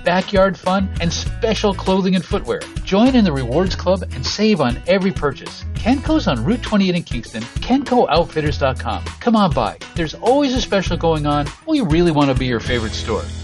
backyard fun, and special clothing and footwear. Join in the Rewards Club and save on every purchase. Kenco's on Route 28 in Kingston, KencoOutfitters.com. Come on by. There's always a special going on. We really want to be your favorite store.